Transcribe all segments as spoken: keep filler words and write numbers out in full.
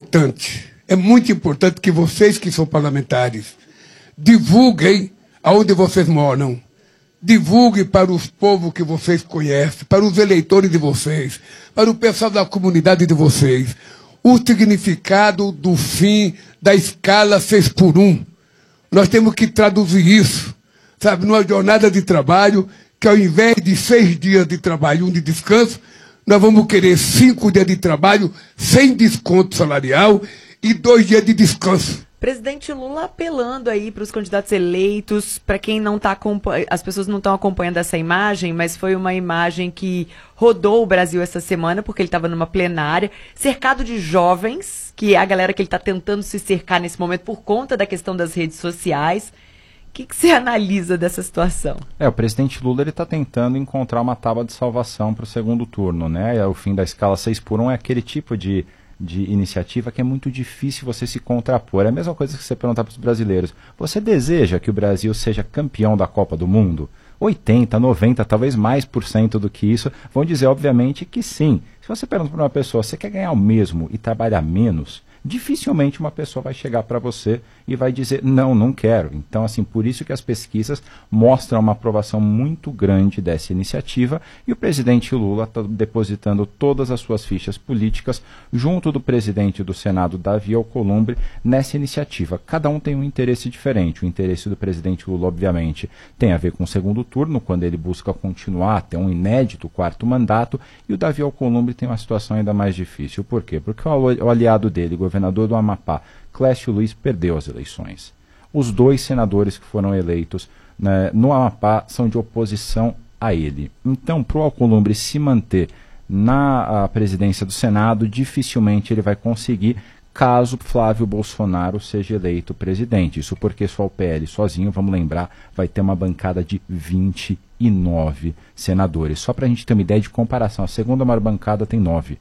importante, é muito importante que vocês que são parlamentares divulguem aonde vocês moram. Divulguem para os povos que vocês conhecem, para os eleitores de vocês, para o pessoal da comunidade de vocês, o significado do fim da escala seis por um. Nós temos que traduzir isso, sabe, numa jornada de trabalho, que ao invés de seis dias de trabalho e um de descanso, nós vamos querer cinco dias de trabalho sem desconto salarial e dois dias de descanso. Presidente Lula apelando aí para os candidatos eleitos, para quem não está acompanhando, as pessoas não estão acompanhando essa imagem, mas foi uma imagem que rodou o Brasil essa semana, porque ele estava numa plenária, cercado de jovens, que é a galera que ele está tentando se cercar nesse momento por conta da questão das redes sociais. O que, que você analisa dessa situação? É, o presidente Lula ele está tentando encontrar uma tábua de salvação para o segundo turno, né? O fim da escala seis por um é aquele tipo de de iniciativa que é muito difícil você se contrapor. É a mesma coisa que você perguntar para os brasileiros. Você deseja que o Brasil seja campeão da Copa do Mundo? oitenta, noventa, talvez mais por cento do que isso vão dizer, obviamente, que sim. Se você pergunta para uma pessoa, você quer ganhar o mesmo e trabalhar menos? Dificilmente uma pessoa vai chegar para você e vai dizer, não, não quero. Então, assim, por isso que as pesquisas mostram uma aprovação muito grande dessa iniciativa e o presidente Lula está depositando todas as suas fichas políticas junto do presidente do Senado, Davi Alcolumbre, nessa iniciativa. Cada um tem um interesse diferente. O interesse do presidente Lula, obviamente, tem a ver com o segundo turno, quando ele busca continuar até um inédito quarto mandato, e o Davi Alcolumbre tem uma situação ainda mais difícil. Por quê? Porque o aliado dele, o governador do Amapá, Clécio Luiz, perdeu as eleições. Os dois senadores que foram eleitos, né, no Amapá são de oposição a ele. Então, para o Alcolumbre se manter na presidência do Senado, dificilmente ele vai conseguir, caso Flávio Bolsonaro seja eleito presidente. Isso porque só o P L sozinho, vamos lembrar, vai ter uma bancada de vinte e nove senadores. Só para a gente ter uma ideia de comparação, a segunda maior bancada tem nove.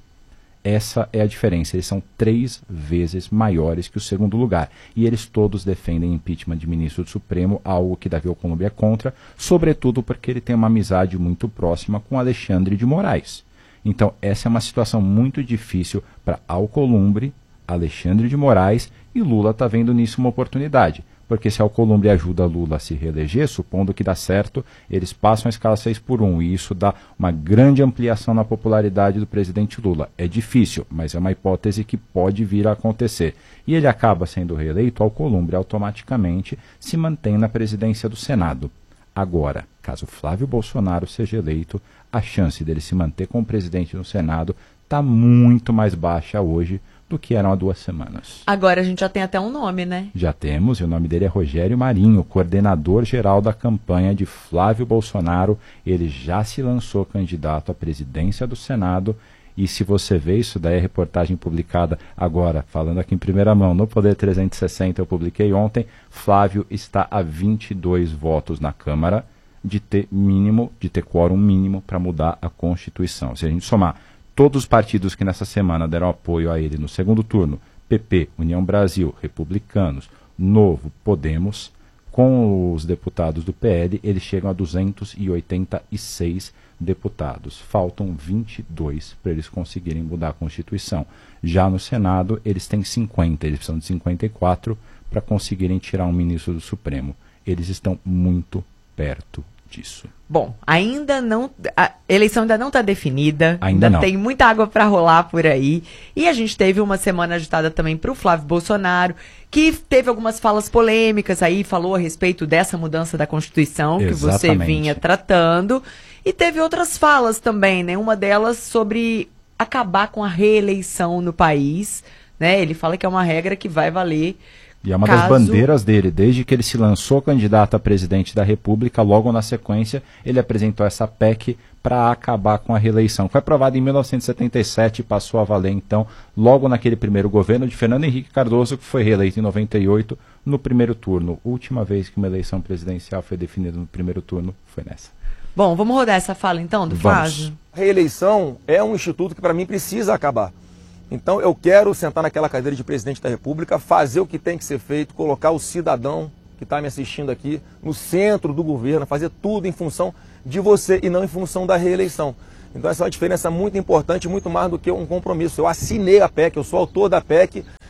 Essa é a diferença, eles são três vezes maiores que o segundo lugar. E eles todos defendem impeachment de ministro do Supremo, algo que Davi Alcolumbre é contra, sobretudo porque ele tem uma amizade muito próxima com Alexandre de Moraes. Então essa é uma situação muito difícil para Alcolumbre, Alexandre de Moraes, e Lula está vendo nisso uma oportunidade. Porque se Alcolumbre ajuda Lula a se reeleger, supondo que dá certo, eles passam a escala seis por um, e isso dá uma grande ampliação na popularidade do presidente Lula. É difícil, mas é uma hipótese que pode vir a acontecer. E ele acaba sendo reeleito, Alcolumbre automaticamente se mantém na presidência do Senado. Agora, caso Flávio Bolsonaro seja eleito, a chance dele se manter como presidente no Senado está muito mais baixa hoje do que eram há duas semanas. Agora a gente já tem até um nome, né? Já temos, e o nome dele é Rogério Marinho, coordenador-geral da campanha de Flávio Bolsonaro. Ele já se lançou candidato à presidência do Senado, e se você vê isso, daí é reportagem publicada agora, falando aqui em primeira mão, no Poder trezentos e sessenta, eu publiquei ontem, Flávio está a vinte e dois votos na Câmara de ter mínimo, de ter quórum mínimo para mudar a Constituição. Se a gente somar todos os partidos que nessa semana deram apoio a ele no segundo turno, P P, União Brasil, Republicanos, Novo, Podemos, com os deputados do P L, eles chegam a duzentos e oitenta e seis deputados. Faltam vinte e dois para eles conseguirem mudar a Constituição. Já no Senado, eles têm cinquenta, eles precisam de cinquenta e quatro para conseguirem tirar um ministro do Supremo. Eles estão muito perto disso. Bom, ainda não, a eleição ainda não está definida, ainda, ainda não. Tem muita água para rolar por aí, e a gente teve uma semana agitada também para o Flávio Bolsonaro, que teve algumas falas polêmicas aí, falou a respeito dessa mudança da Constituição, Exatamente. Que você vinha tratando, e teve outras falas também, né? Uma delas sobre acabar com a reeleição no país, né? Ele fala que é uma regra que vai valer. E é uma Caso... das bandeiras dele, desde que ele se lançou candidato a presidente da República, logo na sequência ele apresentou essa P E C para acabar com a reeleição. Foi aprovada em mil novecentos e setenta e sete e passou a valer, então, logo naquele primeiro governo de Fernando Henrique Cardoso, que foi reeleito em noventa e oito no primeiro turno. Última vez que uma eleição presidencial foi definida no primeiro turno foi nessa. Bom, vamos rodar essa fala então do Flávio? A reeleição é um instituto que para mim precisa acabar. Então eu quero sentar naquela cadeira de presidente da República, fazer o que tem que ser feito, colocar o cidadão que está me assistindo aqui no centro do governo, fazer tudo em função de você e não em função da reeleição. Então essa é uma diferença muito importante, muito mais do que um compromisso. Eu assinei a P E C, eu sou autor da P E C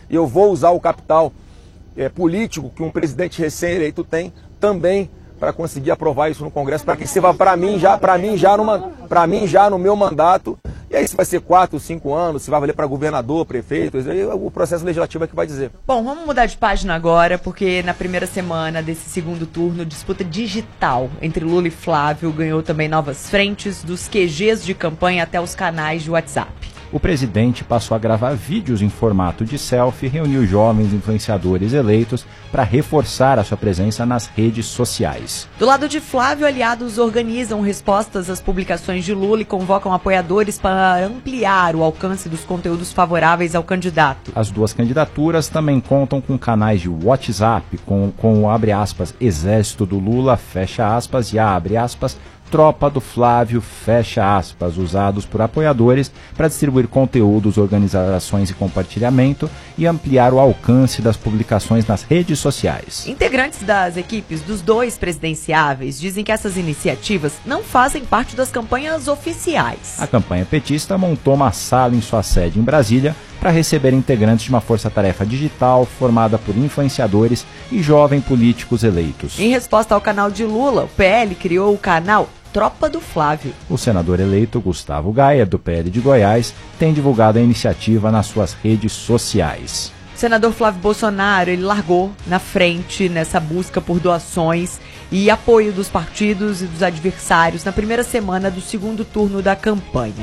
e eu vou usar o capital é, político que um presidente recém-eleito tem também para conseguir aprovar isso no Congresso, para que sirva para mim já, para mim já numa, para mim já no meu mandato. E aí se vai ser quatro, cinco anos, se vai valer para governador, prefeito, aí o processo legislativo é que vai dizer. Bom, vamos mudar de página agora, porque na primeira semana desse segundo turno, disputa digital entre Lula e Flávio ganhou também novas frentes, dos Q Gs de campanha até os canais de WhatsApp. O presidente passou a gravar vídeos em formato de selfie e reuniu jovens influenciadores eleitos para reforçar a sua presença nas redes sociais. Do lado de Flávio, aliados organizam respostas às publicações de Lula e convocam apoiadores para ampliar o alcance dos conteúdos favoráveis ao candidato. As duas candidaturas também contam com canais de WhatsApp, com, com o abre aspas, Exército do Lula, fecha aspas, e a abre aspas, Tropa do Flávio, fecha aspas, usados por apoiadores para distribuir conteúdos, organizações e compartilhamento e ampliar o alcance das publicações nas redes sociais. Integrantes das equipes dos dois presidenciáveis dizem que essas iniciativas não fazem parte das campanhas oficiais. A campanha petista montou uma sala em sua sede em Brasília para receber integrantes de uma força-tarefa digital formada por influenciadores e jovens políticos eleitos. Em resposta ao canal de Lula, o P L criou o canal Tropa do Flávio. O senador eleito Gustavo Gayer, do P L de Goiás, tem divulgado a iniciativa nas suas redes sociais. O senador Flávio Bolsonaro, ele largou na frente nessa busca por doações e apoio dos partidos e dos adversários na primeira semana do segundo turno da campanha.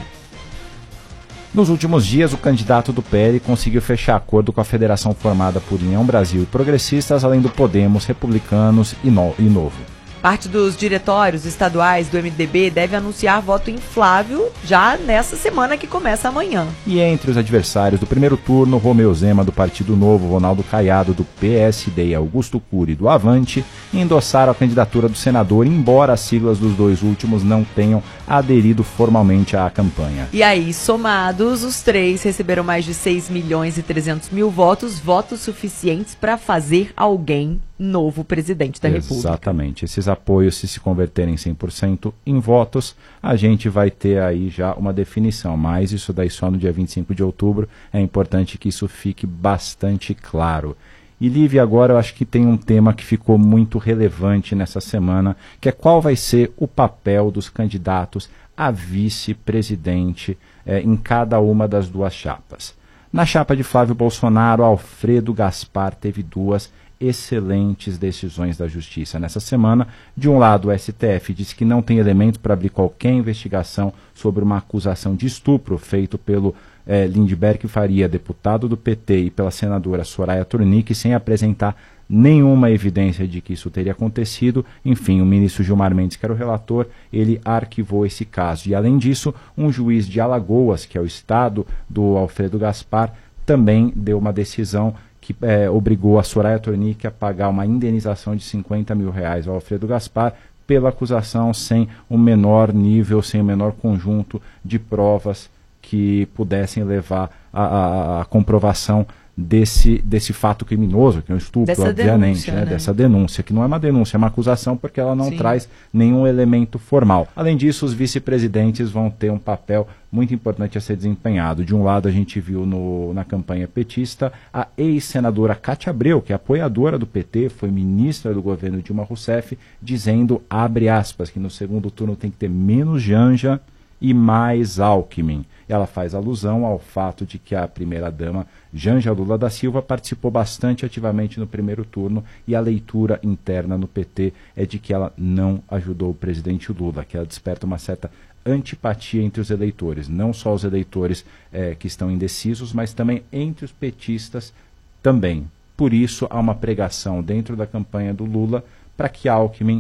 Nos últimos dias, o candidato do P L conseguiu fechar acordo com a federação formada por União Brasil e Progressistas, além do Podemos, Republicanos e, no- e Novo. Parte dos diretórios estaduais do M D B deve anunciar voto em Flávio já nessa semana que começa amanhã. E entre os adversários do primeiro turno, Romeu Zema, do Partido Novo, Ronaldo Caiado, do P S D e Augusto Cury, do Avante, endossaram a candidatura do senador, embora as siglas dos dois últimos não tenham aderido formalmente à campanha. E aí, somados, os três receberam mais de seis milhões e trezentos mil votos, votos suficientes para fazer alguém novo presidente da República. Exatamente. Esses apoios, se se converterem cem por cento em votos, a gente vai ter aí já uma definição, mas isso daí só no dia vinte e cinco de outubro, é importante que isso fique bastante claro. E Lívia, agora eu acho que tem um tema que ficou muito relevante nessa semana, que é qual vai ser o papel dos candidatos a vice-presidente eh, em cada uma das duas chapas. Na chapa de Flávio Bolsonaro, Alfredo Gaspar teve duas excelentes decisões da Justiça nessa semana. De um lado, o S T F disse que não tem elementos para abrir qualquer investigação sobre uma acusação de estupro feito pelo eh, Lindbergh Faria, deputado do P T, e pela senadora Soraya Tronic, sem apresentar nenhuma evidência de que isso teria acontecido. Enfim, o ministro Gilmar Mendes, que era o relator, ele arquivou esse caso. E, além disso, um juiz de Alagoas, que é o estado do Alfredo Gaspar, também deu uma decisão que é, obrigou a Soraya Tronic a pagar uma indenização de cinquenta mil reais ao Alfredo Gaspar pela acusação sem o menor nível, sem o menor conjunto de provas que pudessem levar à comprovação desse, desse fato criminoso, que é um estupro, dessa obviamente, denúncia, né? né? Dessa denúncia, que não é uma denúncia, é uma acusação porque ela não Sim. traz nenhum elemento formal. Além disso, os vice-presidentes vão ter um papel muito importante a ser desempenhado. De um lado, a gente viu no, na campanha petista a ex-senadora Cátia Abreu, que é apoiadora do P T, foi ministra do governo Dilma Rousseff, dizendo, abre aspas, que no segundo turno tem que ter menos Janja e mais Alckmin. Ela faz alusão ao fato de que a primeira-dama Janja Lula da Silva participou bastante ativamente no primeiro turno e a leitura interna no P T é de que ela não ajudou o presidente Lula, que ela desperta uma certa antipatia entre os eleitores, não só os eleitores eh, que estão indecisos, mas também entre os petistas também. Por isso, há uma pregação dentro da campanha do Lula para que Alckmin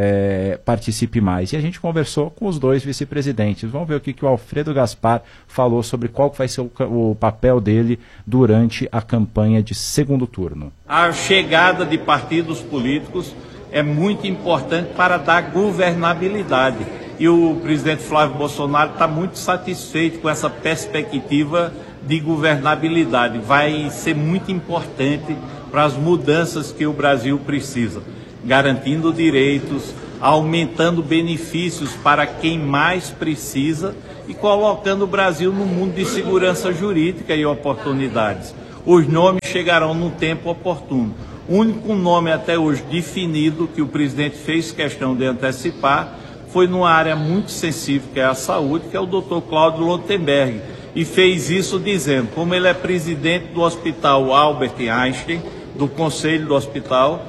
É, participe mais. E a gente conversou com os dois vice-presidentes. Vamos ver o que, que o Alfredo Gaspar falou sobre qual vai ser o, o papel dele durante a campanha de segundo turno. A chegada de partidos políticos é muito importante para dar governabilidade. E o presidente Flávio Bolsonaro está muito satisfeito com essa perspectiva de governabilidade. Vai ser muito importante para as mudanças que o Brasil precisa, garantindo direitos, aumentando benefícios para quem mais precisa e colocando o Brasil num mundo de segurança jurídica e oportunidades. Os nomes chegarão no tempo oportuno. O único nome até hoje definido que o presidente fez questão de antecipar foi numa área muito sensível, que é a saúde, que é o doutor Cláudio Lotenberg, e fez isso dizendo, como ele é presidente do Hospital Albert Einstein, do Conselho do Hospital,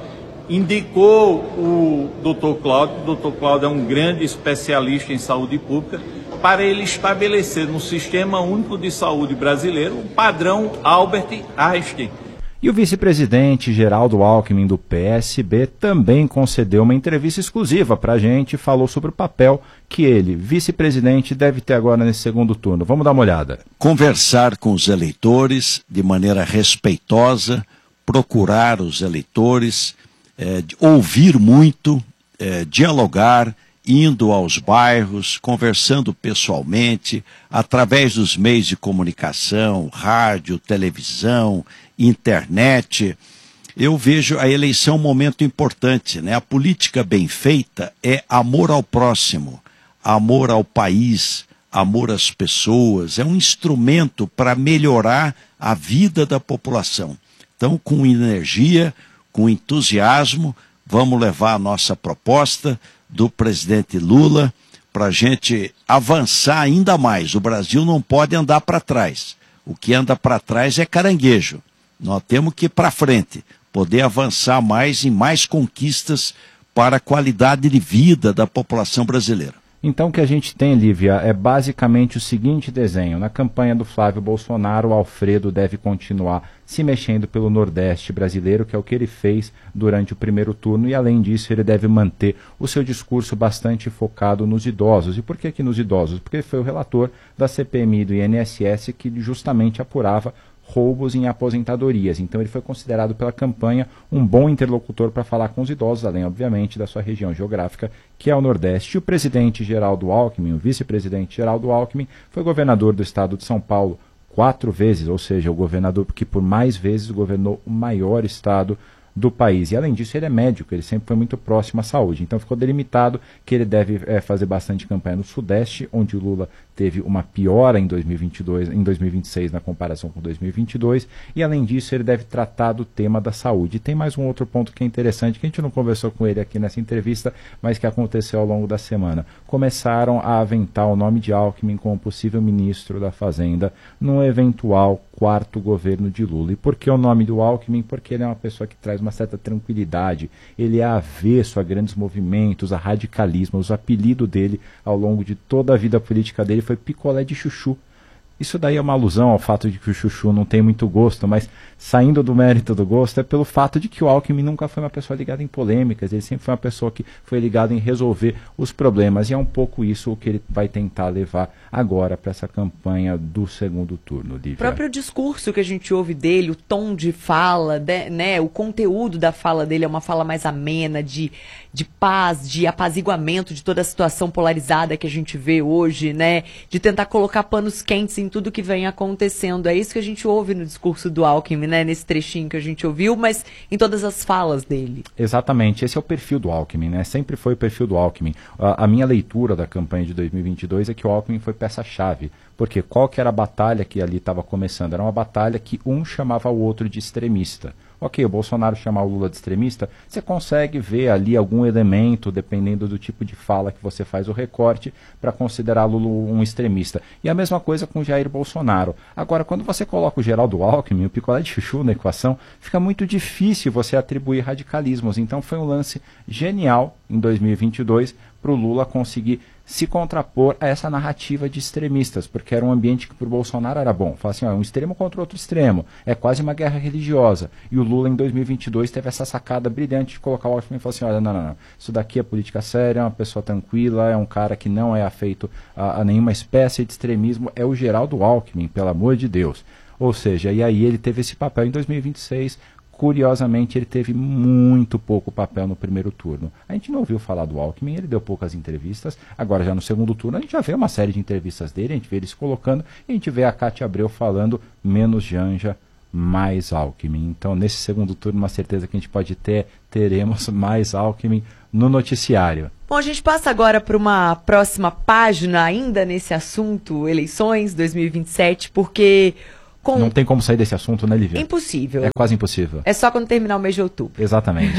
indicou o doutor Cláudio, o doutor Cláudio é um grande especialista em saúde pública, para ele estabelecer no Sistema Único de Saúde brasileiro o padrão Albert Einstein. E o vice-presidente Geraldo Alckmin, do P S B, também concedeu uma entrevista exclusiva para a gente e falou sobre o papel que ele, vice-presidente, deve ter agora nesse segundo turno. Vamos dar uma olhada. Conversar com os eleitores de maneira respeitosa, procurar os eleitores, é, ouvir muito, é, dialogar, indo aos bairros, conversando pessoalmente, através dos meios de comunicação, rádio, televisão, internet. Eu vejo a eleição um momento importante, né? A política bem feita é amor ao próximo, amor ao país, amor às pessoas, é um instrumento para melhorar a vida da população. Então, com energia, com entusiasmo, vamos levar a nossa proposta do presidente Lula para a gente avançar ainda mais. O Brasil não pode andar para trás. O que anda para trás é caranguejo. Nós temos que ir para frente, poder avançar mais em mais conquistas para a qualidade de vida da população brasileira. Então o que a gente tem, Lívia, é basicamente o seguinte desenho. Na campanha do Flávio Bolsonaro, o Alfredo deve continuar se mexendo pelo Nordeste brasileiro, que é o que ele fez durante o primeiro turno, e além disso ele deve manter o seu discurso bastante focado nos idosos. E por que que nos idosos? Porque ele foi o relator da C P M I do I N S S que justamente apurava roubos em aposentadorias. Então ele foi considerado pela campanha um bom interlocutor para falar com os idosos, além, obviamente, da sua região geográfica, que é o Nordeste. E o presidente Geraldo Alckmin, o vice-presidente Geraldo Alckmin, foi governador do estado de São Paulo quatro vezes, ou seja, o governador que por mais vezes governou o maior estado do país. E além disso ele é médico, ele sempre foi muito próximo à saúde. Então ficou delimitado que ele deve é, fazer bastante campanha no Sudeste, onde o Lula teve uma piora em dois mil e vinte e dois, em dois mil e vinte e seis na comparação com dois mil e vinte e dois, e além disso ele deve tratar do tema da saúde. E tem mais um outro ponto que é interessante, que a gente não conversou com ele aqui nessa entrevista, mas que aconteceu ao longo da semana. Começaram a aventar o nome de Alckmin como possível ministro da Fazenda num eventual quarto governo de Lula. E por que o nome do Alckmin? Porque ele é uma pessoa que traz uma certa tranquilidade, ele é avesso a grandes movimentos, a radicalismos. O apelido dele ao longo de toda a vida política dele foi picolé de chuchu. Isso daí é uma alusão ao fato de que o chuchu não tem muito gosto, mas saindo do mérito do gosto é pelo fato de que o Alckmin nunca foi uma pessoa ligada em polêmicas, ele sempre foi uma pessoa que foi ligada em resolver os problemas, e é um pouco isso o que ele vai tentar levar agora para essa campanha do segundo turno, Lívia. O próprio discurso que a gente ouve dele, o tom de fala, de, né, o conteúdo da fala dele é uma fala mais amena, de, de paz, de apaziguamento de toda a situação polarizada que a gente vê hoje, né, de tentar colocar panos quentes em tudo que vem acontecendo. É isso que a gente ouve no discurso do Alckmin, né? Nesse trechinho que a gente ouviu, mas em todas as falas dele. Exatamente, esse é o perfil do Alckmin, né? Sempre foi o perfil do Alckmin. A, a minha leitura da campanha de dois mil e vinte e dois é que o Alckmin foi peça-chave. Porque qual que era a batalha que ali estava começando? Era uma batalha que um chamava o outro de extremista. Ok, o Bolsonaro chamar o Lula de extremista, você consegue ver ali algum elemento, dependendo do tipo de fala que você faz o recorte, para considerar Lula um extremista. E a mesma coisa com o Jair Bolsonaro. Agora, quando você coloca o Geraldo Alckmin, o picolé de chuchu na equação, fica muito difícil você atribuir radicalismos. Então foi um lance genial em dois mil e vinte e dois para o Lula conseguir se contrapor a essa narrativa de extremistas, porque era um ambiente que para o Bolsonaro era bom. Fala assim, ó, um extremo contra outro extremo, é quase uma guerra religiosa. E o Lula em dois mil e vinte e dois teve essa sacada brilhante de colocar o Alckmin e falar assim, olha, não, não, não, isso daqui é política séria, é uma pessoa tranquila, é um cara que não é afeito a, a nenhuma espécie de extremismo, é o Geraldo Alckmin, pelo amor de Deus. Ou seja, e aí ele teve esse papel em dois mil e vinte e seis. Curiosamente, ele teve muito pouco papel no primeiro turno. A gente não ouviu falar do Alckmin, ele deu poucas entrevistas. Agora, já no segundo turno, a gente já vê uma série de entrevistas dele, a gente vê ele se colocando, e a gente vê a Cátia Abreu falando menos Janja, mais Alckmin. Então, nesse segundo turno, uma certeza que a gente pode ter, teremos mais Alckmin no noticiário. Bom, a gente passa agora para uma próxima página, ainda nesse assunto, eleições dois mil e vinte e sete, porque Com... Não tem como sair desse assunto, né, Lívia? Impossível. É quase impossível. É só quando terminar o mês de outubro. Exatamente.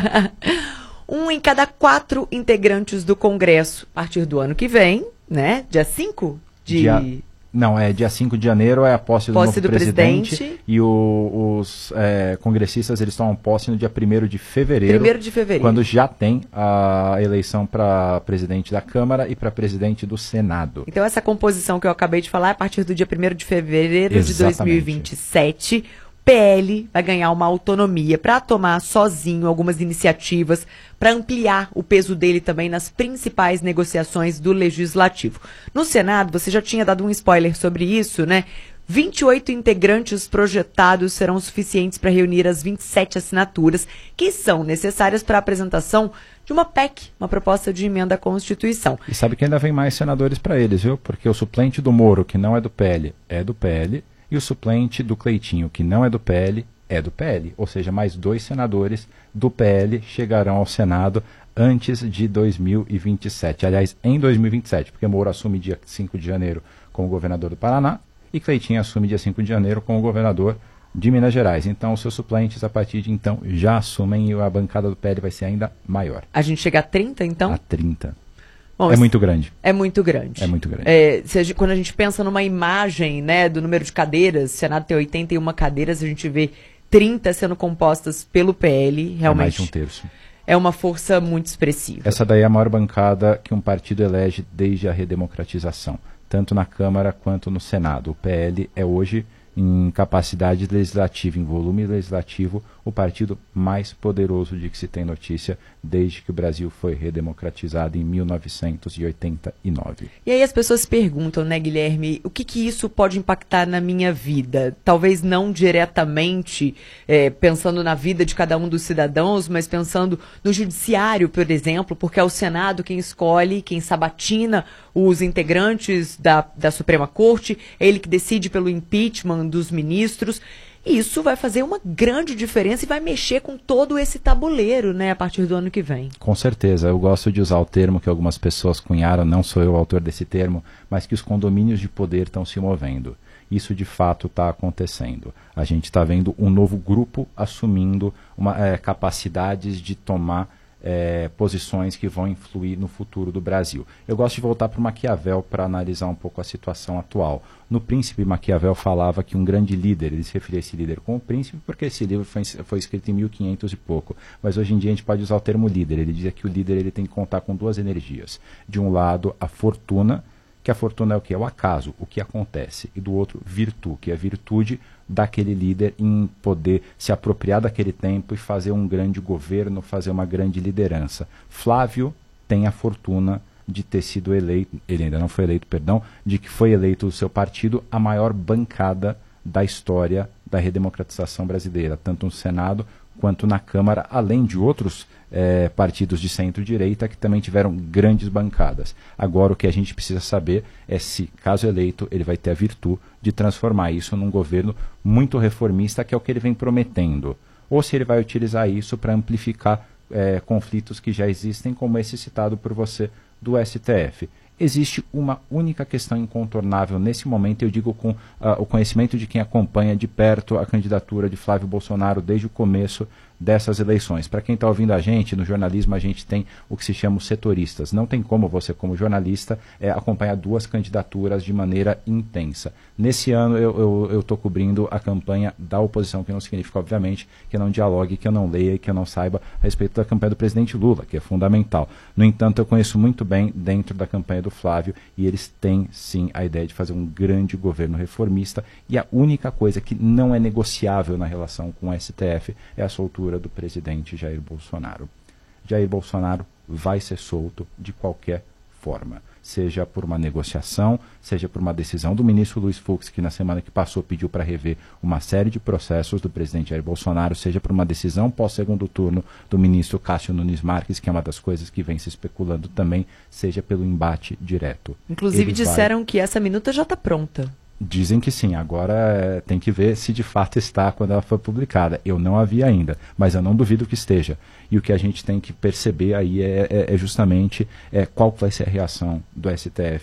Um em cada quatro integrantes do Congresso, a partir do ano que vem, né? Dia cinco de... Dia... Não, é dia cinco de janeiro é a posse do posse novo do presidente, presidente. E o, os é, congressistas eles tomam posse no dia primeiro de fevereiro. primeiro de fevereiro. Quando já tem a eleição para presidente da Câmara e para presidente do Senado. Então essa composição que eu acabei de falar, a partir do dia primeiro de fevereiro Exatamente. de dois mil e vinte e sete, P L vai ganhar uma autonomia para tomar sozinho algumas iniciativas para ampliar o peso dele também nas principais negociações do Legislativo. No Senado, você já tinha dado um spoiler sobre isso, né? vinte e oito integrantes projetados serão suficientes para reunir as vinte e sete assinaturas que são necessárias para a apresentação de uma P E C, uma proposta de emenda à Constituição. E sabe que ainda vem mais senadores para eles, viu? Porque o suplente do Moro, que não é do P L, é do P L. E o suplente do Cleitinho, que não é do P L, é do P L. Ou seja, mais dois senadores do P L chegarão ao Senado antes de dois mil e vinte e sete. Aliás, em dois mil e vinte e sete, porque Moro assume dia cinco de janeiro como governador do Paraná e Cleitinho assume dia cinco de janeiro como governador de Minas Gerais. Então, os seus suplentes, a partir de então, já assumem e a bancada do P L vai ser ainda maior. A gente chega a trinta, então? A trinta. Bom, é muito grande. É muito grande. É muito grande. É, se a gente, quando a gente pensa numa imagem, né, do número de cadeiras, o Senado tem oitenta e uma cadeiras, a gente vê trinta sendo compostas pelo P L, realmente. É mais de um terço. É uma força muito expressiva. Essa daí é a maior bancada que um partido elege desde a redemocratização, tanto na Câmara quanto no Senado. O P L é hoje, em capacidade legislativa, em volume legislativo, o partido mais poderoso de que se tem notícia desde que o Brasil foi redemocratizado em mil novecentos e oitenta e nove. E aí as pessoas se perguntam, né, Guilherme, o que que isso pode impactar na minha vida? Talvez não diretamente é, pensando na vida de cada um dos cidadãos, mas pensando no judiciário, por exemplo, porque é o Senado quem escolhe, quem sabatina os integrantes da, da Suprema Corte, é ele que decide pelo impeachment dos ministros. E isso vai fazer uma grande diferença e vai mexer com todo esse tabuleiro, né, a partir do ano que vem. Com certeza. Eu gosto de usar o termo que algumas pessoas cunharam, não sou eu o autor desse termo, mas que os condomínios de poder estão se movendo. Isso de fato está acontecendo. A gente está vendo um novo grupo assumindo uma, é, capacidades de tomar É, posições que vão influir no futuro do Brasil. Eu gosto de voltar para o Maquiavel para analisar um pouco a situação atual. No Príncipe, Maquiavel falava que um grande líder, ele se referia a esse líder como príncipe, porque esse livro foi, foi escrito em mil e quinhentos e pouco, mas hoje em dia a gente pode usar o termo líder. Ele dizia que o líder ele tem que contar com duas energias. De um lado, a fortuna, que a fortuna é o que? É o acaso, o que acontece. E do outro, virtude, que é a virtude daquele líder em poder se apropriar daquele tempo e fazer um grande governo, fazer uma grande liderança. Flávio tem a fortuna de ter sido eleito, ele ainda não foi eleito, perdão, de que foi eleito o seu partido a maior bancada da história da redemocratização brasileira, tanto no Senado quanto na Câmara, além de outros é, partidos de centro-direita que também tiveram grandes bancadas. Agora o que a gente precisa saber é se, caso eleito, ele vai ter a virtude de transformar isso num governo muito reformista, que é o que ele vem prometendo, ou se ele vai utilizar isso para amplificar é, conflitos que já existem, como esse citado por você do S T F. Existe uma única questão incontornável nesse momento, eu digo com uh, o conhecimento de quem acompanha de perto a candidatura de Flávio Bolsonaro desde o começo dessas eleições. Para quem está ouvindo a gente, no jornalismo a gente tem o que se chama os setoristas. Não tem como você, como jornalista, é, acompanhar duas candidaturas de maneira intensa. Nesse ano eu estou cobrindo a campanha da oposição, que não significa, obviamente, que eu não dialogue, que eu não leia e que eu não saiba a respeito da campanha do presidente Lula, que é fundamental. No entanto, eu conheço muito bem dentro da campanha do Flávio e eles têm, sim, a ideia de fazer um grande governo reformista, e a única coisa que não é negociável na relação com o S T F é a soltura do presidente Jair Bolsonaro. Jair Bolsonaro vai ser solto de qualquer forma, seja por uma negociação, seja por uma decisão do ministro Luiz Fux, que na semana que passou pediu para rever uma série de processos do presidente Jair Bolsonaro, seja por uma decisão pós-segundo turno do ministro Cássio Nunes Marques, que é uma das coisas que vem se especulando também, seja pelo embate direto. Inclusive Ele disseram vai... que essa minuta já está pronta. Dizem que sim, agora é, tem que ver se de fato está quando ela for publicada. Eu não a vi ainda, mas eu não duvido que esteja. E o que a gente tem que perceber aí é, é, é justamente é, qual vai ser a reação do S T F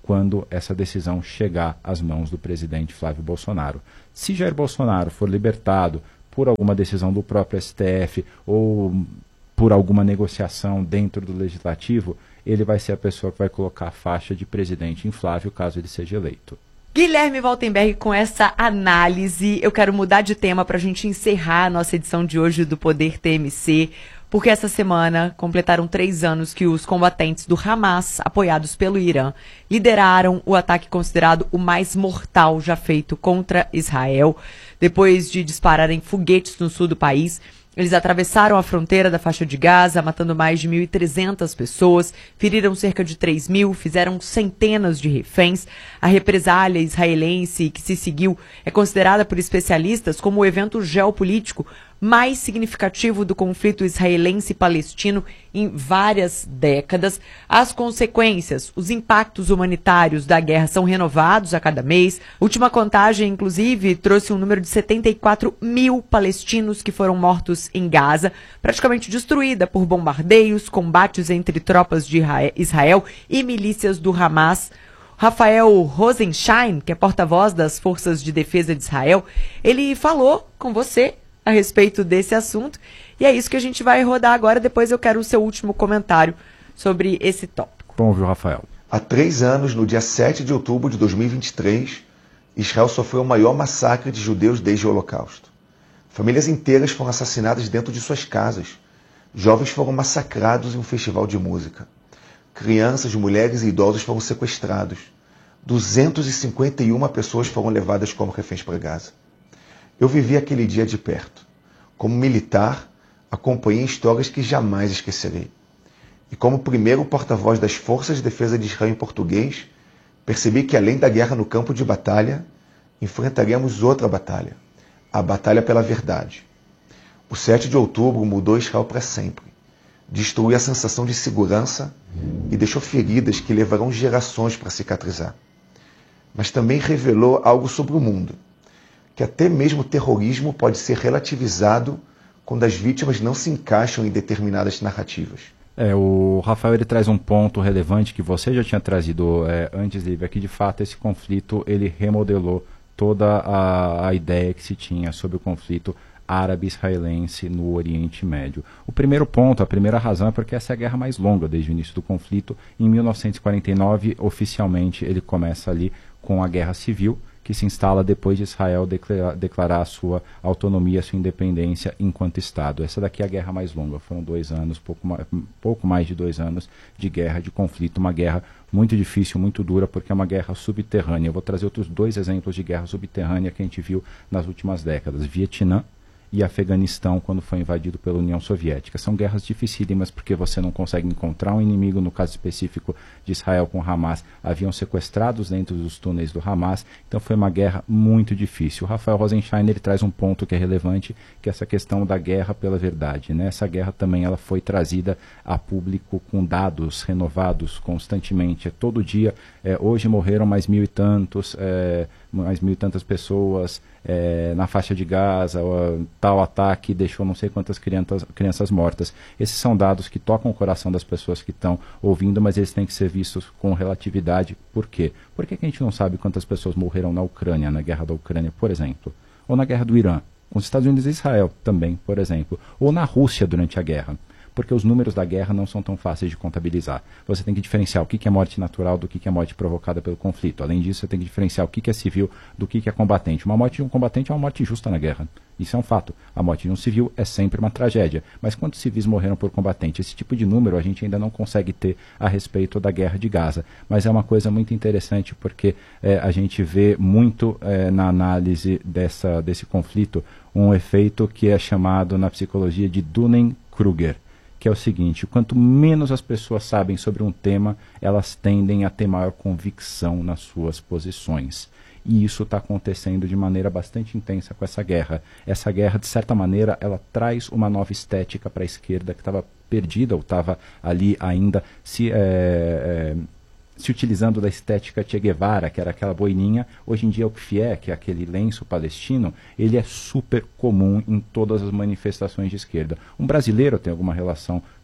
quando essa decisão chegar às mãos do presidente Flávio Bolsonaro. Se Jair Bolsonaro for libertado por alguma decisão do próprio S T F ou por alguma negociação dentro do Legislativo, ele vai ser a pessoa que vai colocar a faixa de presidente em Flávio, caso ele seja eleito. Guilherme Waltenberg, com essa análise, eu quero mudar de tema para a gente encerrar a nossa edição de hoje do Poder T M C, porque essa semana completaram três anos que os combatentes do Hamas, apoiados pelo Irã, lideraram o ataque considerado o mais mortal já feito contra Israel. Depois de dispararem foguetes no sul do país, eles atravessaram a fronteira da faixa de Gaza, matando mais de mil e trezentas pessoas, feriram cerca de três mil, fizeram centenas de reféns. A represália israelense que se seguiu é considerada por especialistas como o evento geopolítico mais significativo do conflito israelense-palestino em várias décadas. As consequências, os impactos humanitários da guerra são renovados a cada mês. A última contagem, inclusive, trouxe um número de setenta e quatro mil palestinos que foram mortos em Gaza, praticamente destruída por bombardeios, combates entre tropas de Israel e milícias do Hamas. Rafael Rosenstein, que é porta-voz das Forças de Defesa de Israel, ele falou com você a respeito desse assunto, e é isso que a gente vai rodar agora. Depois eu quero o seu último comentário sobre esse tópico. Bom, viu, Rafael? Há três anos, no dia sete de outubro de dois mil e vinte e três, Israel sofreu o maior massacre de judeus desde o Holocausto. Famílias inteiras foram assassinadas dentro de suas casas. Jovens foram massacrados em um festival de música. Crianças, mulheres e idosos foram sequestrados. duzentas e cinquenta e uma pessoas foram levadas como reféns para Gaza. Eu vivi aquele dia de perto. Como militar, acompanhei histórias que jamais esquecerei. E como primeiro porta-voz das Forças de Defesa de Israel em português, percebi que além da guerra no campo de batalha, enfrentaríamos outra batalha, a batalha pela verdade. O sete de outubro mudou Israel para sempre. Destruiu a sensação de segurança e deixou feridas que levarão gerações para cicatrizar. Mas também revelou algo sobre o mundo, que até mesmo o terrorismo pode ser relativizado quando as vítimas não se encaixam em determinadas narrativas. É, o Rafael ele traz um ponto relevante que você já tinha trazido é, antes, Lívia, que de fato esse conflito ele remodelou toda a, a ideia que se tinha sobre o conflito árabe-israelense no Oriente Médio. O primeiro ponto, a primeira razão é porque essa é a guerra mais longa desde o início do conflito. Em mil novecentos e quarenta e nove, oficialmente, ele começa ali com a Guerra Civil, que se instala depois de Israel declarar, declarar a sua autonomia, a sua independência enquanto Estado. Essa daqui é a guerra mais longa, foram dois anos, pouco mais, pouco mais de dois anos de guerra, de conflito, uma guerra muito difícil, muito dura, porque é uma guerra subterrânea. Eu vou trazer outros dois exemplos de guerra subterrânea que a gente viu nas últimas décadas, Vietnã e Afeganistão, quando foi invadido pela União Soviética. São guerras dificílimas porque você não consegue encontrar um inimigo. No caso específico de Israel com Hamas, haviam sequestrados dentro dos túneis do Hamas, então foi uma guerra muito difícil. O Rafael Rosenstein ele traz um ponto que é relevante, que é essa questão da guerra pela verdade, né? Essa guerra também ela foi trazida a público com dados renovados constantemente. Todo dia, é, hoje morreram mais mil e tantos, é, mais mil e tantas pessoas, É, na faixa de Gaza, ou, tal ataque deixou não sei quantas crianças, crianças mortas. Esses são dados que tocam o coração das pessoas que estão ouvindo, mas eles têm que ser vistos com relatividade. Por quê? Por que a gente não sabe quantas pessoas morreram na Ucrânia, na guerra da Ucrânia, por exemplo? Ou na guerra do Irã, com os Estados Unidos e Israel também, por exemplo. Ou na Rússia durante a guerra. Porque os números da guerra não são tão fáceis de contabilizar. Você tem que diferenciar o que é morte natural do que é morte provocada pelo conflito. Além disso, você tem que diferenciar o que é civil do que é combatente. Uma morte de um combatente é uma morte justa na guerra. Isso é um fato. A morte de um civil é sempre uma tragédia. Mas quantos civis morreram por combatente? Esse tipo de número a gente ainda não consegue ter a respeito da guerra de Gaza. Mas é uma coisa muito interessante porque é, a gente vê muito é, na análise dessa, desse conflito um efeito que é chamado na psicologia de Dunning-Kruger, que é o seguinte: quanto menos as pessoas sabem sobre um tema, elas tendem a ter maior convicção nas suas posições. E isso está acontecendo de maneira bastante intensa com essa guerra. Essa guerra, de certa maneira, ela traz uma nova estética para a esquerda que estava perdida ou estava ali ainda se... É, é, se utilizando da estética Che Guevara, que era aquela boininha. Hoje em dia o kfié, que é aquele lenço palestino, ele é super comum em todas as manifestações de esquerda. Um brasileiro tem alguma relação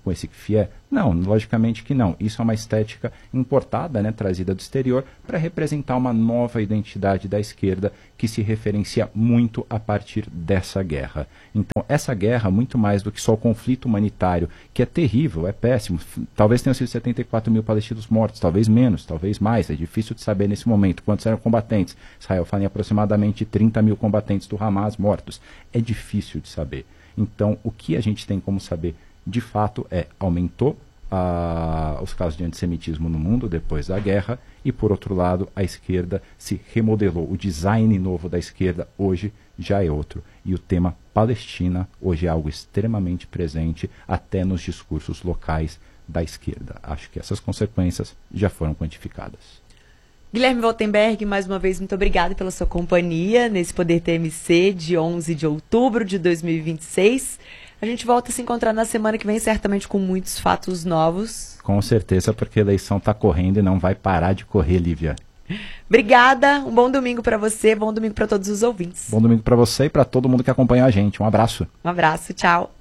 com esse fié? Não, logicamente que não. Isso é uma estética importada, né, trazida do exterior, para representar uma nova identidade da esquerda que se referencia muito a partir dessa guerra. Então, essa guerra, muito mais do que só o conflito humanitário, que é terrível, é péssimo, talvez tenham sido setenta e quatro mil palestinos mortos, talvez menos, talvez mais, é difícil de saber nesse momento quantos eram combatentes. Israel fala em aproximadamente trinta mil combatentes do Hamas mortos. É difícil de saber. Então, o que a gente tem como saber, de fato, é aumentou ah, os casos de antissemitismo no mundo depois da guerra e, por outro lado, a esquerda se remodelou. O design novo da esquerda hoje já é outro. E o tema Palestina hoje é algo extremamente presente até nos discursos locais da esquerda. Acho que essas consequências já foram quantificadas. Guilherme Waltenberg, mais uma vez, muito obrigada pela sua companhia nesse Poder T M C de onze de outubro de dois mil e vinte e seis. A gente volta a se encontrar na semana que vem, certamente com muitos fatos novos. Com certeza, porque a eleição está correndo e não vai parar de correr, Lívia. Obrigada, um bom domingo para você, bom domingo para todos os ouvintes. Bom domingo para você e para todo mundo que acompanha a gente. Um abraço. Um abraço, tchau.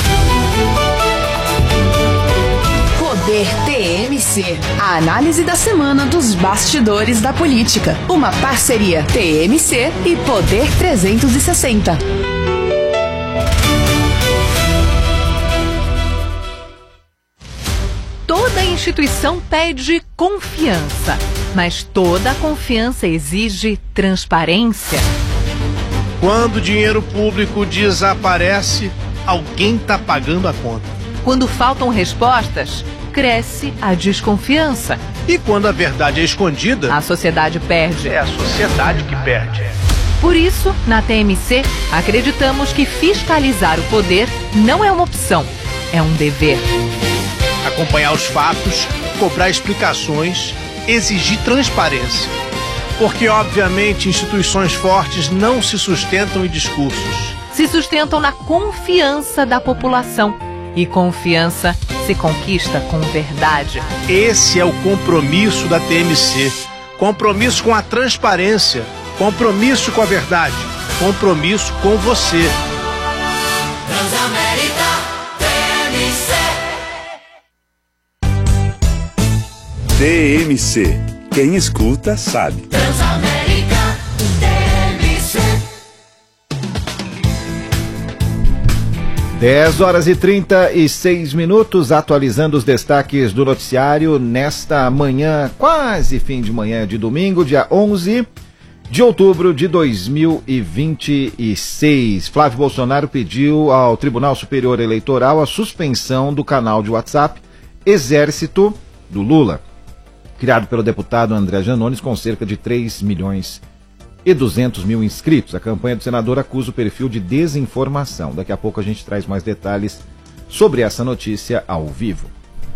Poder T M C. A análise da semana dos bastidores da política. Uma parceria T M C e Poder trezentos e sessenta. Toda instituição pede confiança, mas toda confiança exige transparência. Quando o dinheiro público desaparece, alguém está pagando a conta. Quando faltam respostas, cresce a desconfiança. E quando a verdade é escondida, a sociedade perde. É a sociedade que perde. Por isso, na T M C, acreditamos que fiscalizar o poder não é uma opção, é um dever. Acompanhar os fatos, cobrar explicações, exigir transparência. Porque, obviamente, instituições fortes não se sustentam em discursos. Se sustentam na confiança da população. E confiança se conquista com verdade. Esse é o compromisso da T M C. Compromisso com a transparência. Compromisso com a verdade. Compromisso com você. Transamérica T M C. T M C. Quem escuta sabe. Transamérica T M C. dez horas e trinta e seis minutos, atualizando os destaques do noticiário nesta manhã, quase fim de manhã de domingo, dia onze de outubro de dois mil e vinte e seis. Flávio Bolsonaro pediu ao Tribunal Superior Eleitoral a suspensão do canal de WhatsApp Exército do Lula, criado pelo deputado André Janones, com cerca de três milhões e duzentos mil inscritos. A campanha do senador acusa o perfil de desinformação. Daqui a pouco a gente traz mais detalhes sobre essa notícia ao vivo.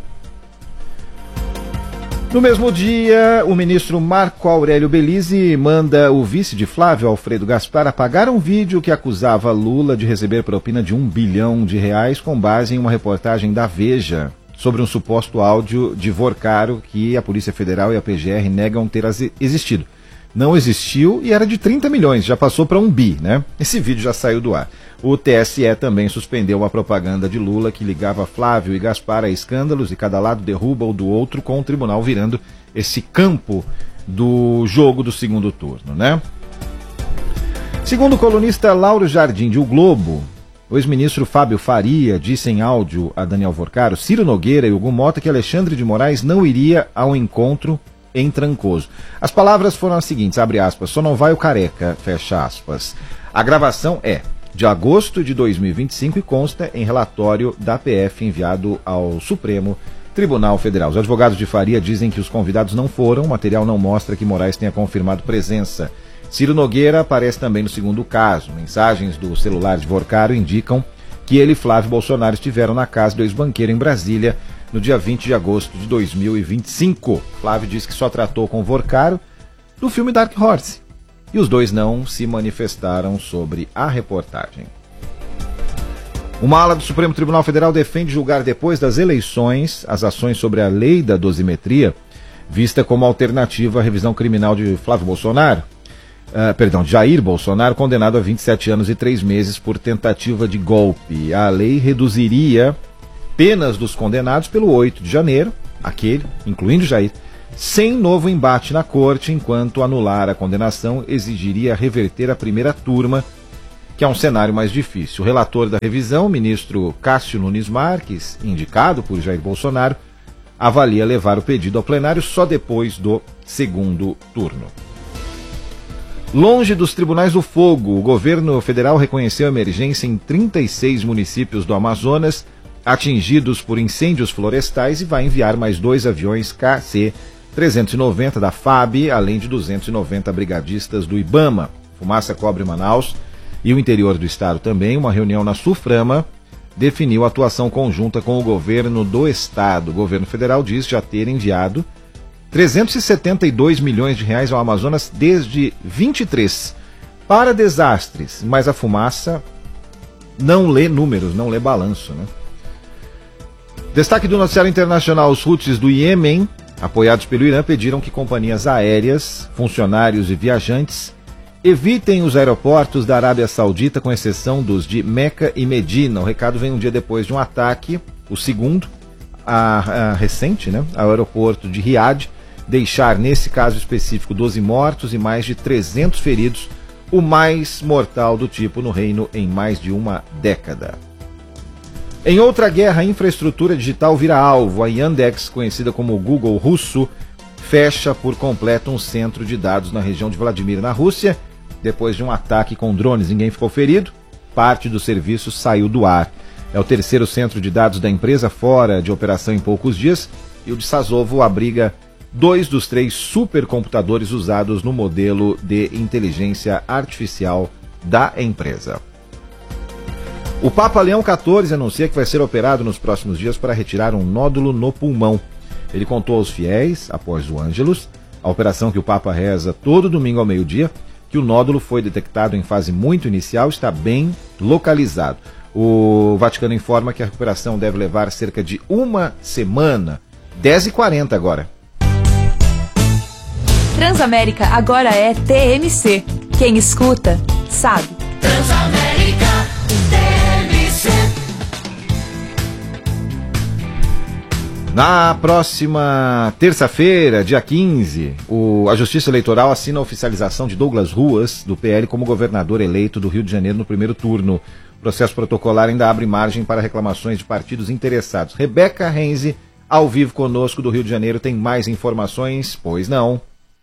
No mesmo dia, o ministro Marco Aurélio Belize manda o vice de Flávio, Alfredo Gaspar, apagar um vídeo que acusava Lula de receber propina de um bilhão de reais com base em uma reportagem da Veja sobre um suposto áudio de Vorcaro que a Polícia Federal e a P G R negam ter existido. Não existiu e era de trinta milhões, já passou para um bi, né? Esse vídeo já saiu do ar. O T S E também suspendeu a propaganda de Lula que ligava Flávio e Gaspar a escândalos e cada lado derruba o do outro, com o tribunal virando esse campo do jogo do segundo turno, né? Segundo o colunista Lauro Jardim de O Globo, o ex-ministro Fábio Faria disse em áudio a Daniel Vorcaro, Ciro Nogueira e Hugo Mota que Alexandre de Moraes não iria ao encontro em Trancoso. As palavras foram as seguintes, abre aspas, só não vai o careca, fecha aspas. A gravação é de agosto de dois mil e vinte e cinco e consta em relatório da P F enviado ao Supremo Tribunal Federal. Os advogados de Faria dizem que os convidados não foram, o material não mostra que Moraes tenha confirmado presença. Ciro Nogueira aparece também no segundo caso. Mensagens do celular de Vorcaro indicam que ele e Flávio Bolsonaro estiveram na casa do ex-banqueiro em Brasília no dia vinte de agosto de dois mil e vinte e cinco. Flávio diz que só tratou com Vorcaro do filme Dark Horse. E os dois não se manifestaram sobre a reportagem. Uma ala do Supremo Tribunal Federal defende julgar depois das eleições as ações sobre a lei da dosimetria, vista como alternativa à revisão criminal de Flávio Bolsonaro. Uh, perdão, Jair Bolsonaro, condenado a vinte e sete anos e três meses por tentativa de golpe. A lei reduziria penas dos condenados pelo oito de janeiro, aquele, incluindo Jair, sem novo embate na corte, enquanto anular a condenação exigiria reverter a primeira turma, que é um cenário mais difícil. O relator da revisão, o ministro Cássio Nunes Marques, indicado por Jair Bolsonaro, avalia levar o pedido ao plenário só depois do segundo turno. Longe dos tribunais do fogo, o governo federal reconheceu a emergência em trinta e seis municípios do Amazonas atingidos por incêndios florestais e vai enviar mais dois aviões K C trezentos e noventa da F A B, além de duzentos e noventa brigadistas do IBAMA. Fumaça cobre Manaus e o interior do estado também. Uma reunião na Suframa definiu a atuação conjunta com o governo do estado. O governo federal diz já ter enviado trezentos e setenta e dois milhões de reais ao Amazonas desde vinte e três para desastres, mas a fumaça não lê números, não lê balanço, né? Destaque do noticiário internacional: os Houthis do Iêmen, apoiados pelo Irã, pediram que companhias aéreas, funcionários e viajantes evitem os aeroportos da Arábia Saudita, com exceção dos de Meca e Medina. O recado vem um dia depois de um ataque, o segundo, a, a recente, né, ao aeroporto de Riad, deixar, nesse caso específico, doze mortos e mais de trezentos feridos, o mais mortal do tipo no reino em mais de uma década. Em outra guerra, a infraestrutura digital vira alvo. A Yandex, conhecida como Google russo, fecha por completo um centro de dados na região de Vladimir, na Rússia, depois de um ataque com drones. Ninguém ficou ferido, parte do serviço saiu do ar. É o terceiro centro de dados da empresa fora de operação em poucos dias, e o de Sazovo abriga dois dos três supercomputadores usados no modelo de inteligência artificial da empresa. O Papa Leão quatorze anuncia que vai ser operado nos próximos dias para retirar um nódulo no pulmão. Ele contou aos fiéis, após o Ângelus, a operação que o Papa reza todo domingo ao meio-dia, que o nódulo foi detectado em fase muito inicial e está bem localizado. O Vaticano informa que a recuperação deve levar cerca de uma semana. dez e quarenta agora. Transamérica agora é T M C. Quem escuta, sabe. Transamérica T M C. Na próxima terça-feira, dia quinze, o, a Justiça Eleitoral assina a oficialização de Douglas Ruas, do P L, como governador eleito do Rio de Janeiro no primeiro turno. O processo protocolar ainda abre margem para reclamações de partidos interessados. Rebeca Renzi, ao vivo conosco do Rio de Janeiro, tem mais informações? Pois não.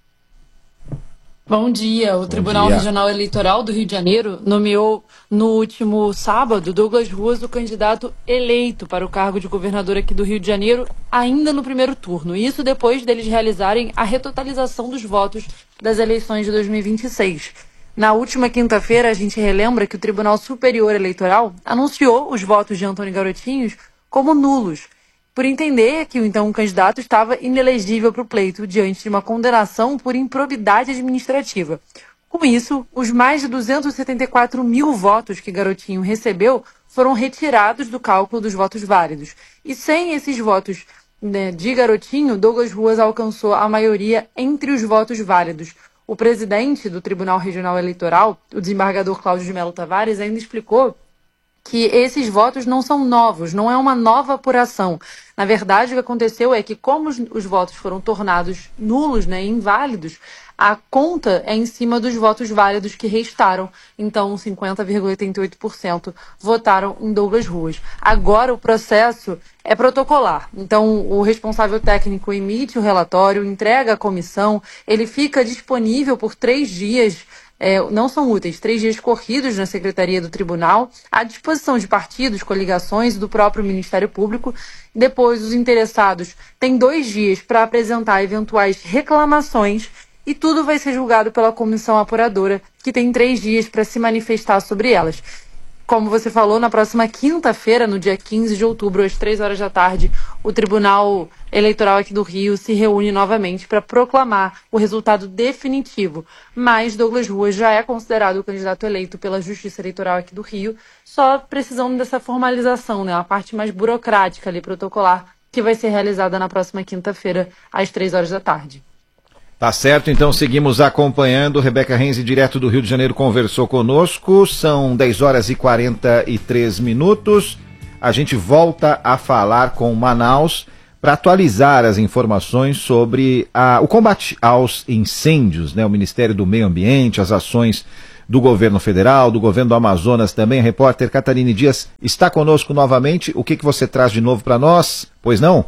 Bom dia. O Bom Tribunal dia. Regional Eleitoral do Rio de Janeiro nomeou no último sábado Douglas Ruas o candidato eleito para o cargo de governador aqui do Rio de Janeiro, ainda no primeiro turno. Isso depois deles realizarem a retotalização dos votos das eleições de dois mil e vinte e seis. Na última quinta-feira, a gente relembra que o Tribunal Superior Eleitoral anunciou os votos de Antônio Garotinhos como nulos, por entender que então o candidato estava inelegível para o pleito diante de uma condenação por improbidade administrativa. Com isso, os mais de duzentos e setenta e quatro mil votos que Garotinho recebeu foram retirados do cálculo dos votos válidos. E sem esses votos, né, de Garotinho, Douglas Ruas alcançou a maioria entre os votos válidos. O presidente do Tribunal Regional Eleitoral, o desembargador Cláudio de Melo Tavares, ainda explicou que esses votos não são novos, não é uma nova apuração. Na verdade, o que aconteceu é que, como os, os votos foram tornados nulos, né, inválidos, a conta é em cima dos votos válidos que restaram. Então, cinquenta vírgula oitenta e oito por cento votaram em Douglas Ruas. Agora, o processo é protocolar. Então, o responsável técnico emite o relatório, entrega à comissão, ele fica disponível por três dias, É, não são úteis, três dias corridos na Secretaria do Tribunal, à disposição de partidos, coligações e do próprio Ministério Público. Depois, os interessados têm dois dias para apresentar eventuais reclamações e tudo vai ser julgado pela comissão apuradora, que tem três dias para se manifestar sobre elas. Como você falou, na próxima quinta-feira, no dia quinze de outubro, às três horas da tarde, o Tribunal Eleitoral aqui do Rio se reúne novamente para proclamar o resultado definitivo. Mas Douglas Ruas já é considerado o candidato eleito pela Justiça Eleitoral aqui do Rio, só precisando dessa formalização, né, a parte mais burocrática ali, protocolar, que vai ser realizada na próxima quinta-feira, às três horas da tarde. Tá certo, então seguimos acompanhando. Rebeca Renzi, direto do Rio de Janeiro, conversou conosco. São dez horas e quarenta e três minutos. a gente volta a falar com Manaus para atualizar as informações sobre a, o combate aos incêndios, né? O Ministério do Meio Ambiente, as ações do governo federal, do governo do Amazonas também. A repórter Catarine Dias está conosco novamente. O que, que você traz de novo para nós? Pois não?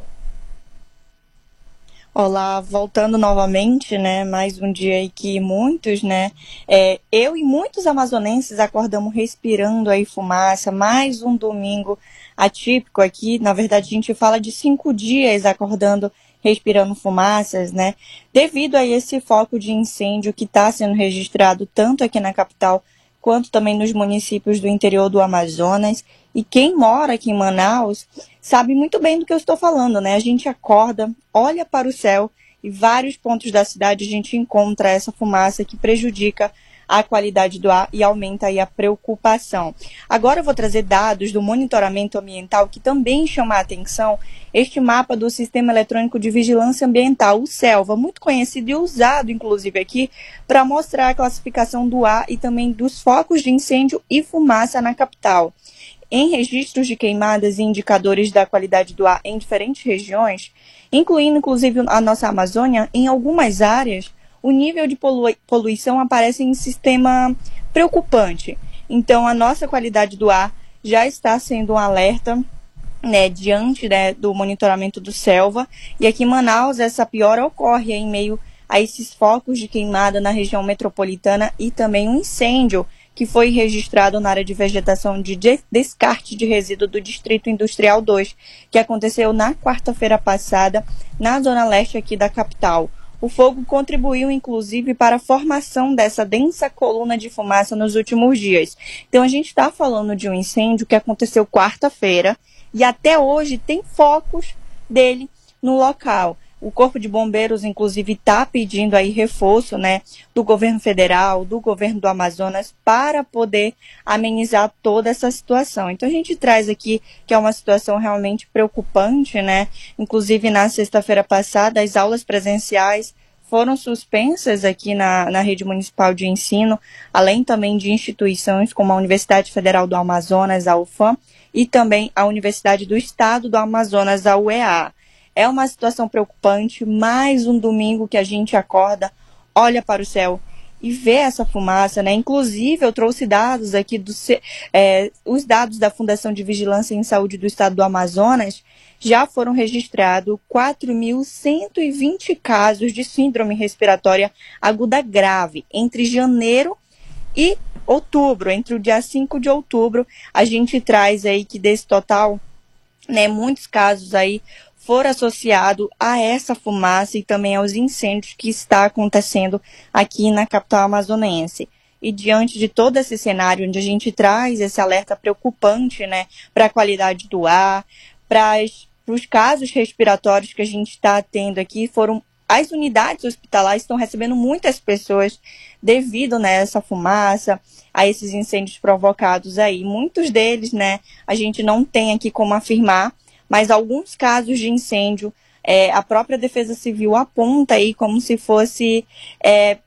Olá, voltando novamente, né, mais um dia aí que muitos, né, é, eu e muitos amazonenses acordamos respirando aí fumaça, mais um domingo atípico aqui, na verdade a gente fala de cinco dias acordando respirando fumaças, né, devido a esse foco de incêndio que está sendo registrado tanto aqui na capital quanto também nos municípios do interior do Amazonas. E quem mora aqui em Manaus sabe muito bem do que eu estou falando, né? A gente acorda, olha para o céu e vários pontos da cidade a gente encontra essa fumaça que prejudica a qualidade do ar e aumenta aí a preocupação. Agora eu vou trazer dados do monitoramento ambiental que também chama a atenção, este mapa do Sistema Eletrônico de Vigilância Ambiental, o SELVA, muito conhecido e usado inclusive aqui para mostrar a classificação do ar e também dos focos de incêndio e fumaça na capital. Em registros de queimadas e indicadores da qualidade do ar em diferentes regiões, incluindo inclusive a nossa Amazônia, em algumas áreas, o nível de polui- poluição aparece em sistema preocupante. Então, a nossa qualidade do ar já está sendo um alerta, né, diante, né, do monitoramento do SELVA. E aqui em Manaus, essa piora ocorre em meio a esses focos de queimada na região metropolitana e também um incêndio que foi registrado na área de vegetação de descarte de resíduo do Distrito Industrial dois, que aconteceu na quarta-feira passada, na zona leste aqui da capital. O fogo contribuiu, inclusive, para a formação dessa densa coluna de fumaça nos últimos dias. Então, a gente está falando de um incêndio que aconteceu quarta-feira e até hoje tem focos dele no local. O Corpo de Bombeiros, inclusive, está pedindo aí reforço, né, do governo federal, do governo do Amazonas, para poder amenizar toda essa situação. Então, a gente traz aqui que é uma situação realmente preocupante, né? Inclusive, na sexta-feira passada, as aulas presenciais foram suspensas aqui na, na rede municipal de ensino, além também de instituições como a Universidade Federal do Amazonas, a U F A M, e também a Universidade do Estado do Amazonas, a U E A. É uma situação preocupante, mais um domingo que a gente acorda, olha para o céu e vê essa fumaça, né? Inclusive, eu trouxe dados aqui, do, é, os dados da Fundação de Vigilância em Saúde do Estado do Amazonas, já foram registrados quatro mil cento e vinte casos de síndrome respiratória aguda grave entre janeiro e outubro. Entre o dia cinco de outubro, a gente traz aí que desse total, né, muitos casos aí for associado a essa fumaça e também aos incêndios que está acontecendo aqui na capital amazonense. E diante de todo esse cenário onde a gente traz esse alerta preocupante, né, para a qualidade do ar, para os casos respiratórios que a gente está tendo aqui, foram as unidades hospitalares estão recebendo muitas pessoas devido, né, a essa fumaça, a esses incêndios provocados aí. Muitos deles, né, a gente não tem aqui como afirmar, mas alguns casos de incêndio, é, a própria Defesa Civil aponta aí como se fosse... É,